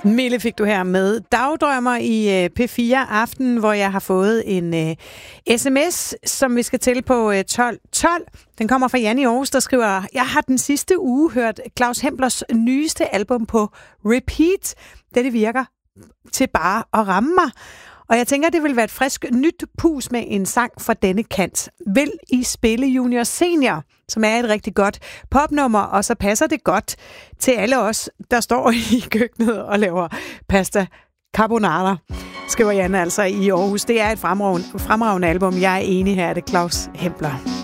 Mille fik du her med Dagdrømmer i P4 Aften, hvor jeg har fået en sms, som vi skal til på 1212. Den kommer fra Jan i Aarhus, der skriver: Jeg har den sidste uge hørt Claus Hemplers nyeste album på repeat. Det virker til bare at ramme mig. Og jeg tænker, det vil være et frisk nyt pus med en sang fra denne kant. Vil I spille Junior Senior, som er et rigtig godt popnummer, og så passer det godt til alle os, der står i køkkenet og laver pasta carbonara, skriver Jan altså i Aarhus. Det er et fremragende album. Jeg er enig, her er det Claus Hempler.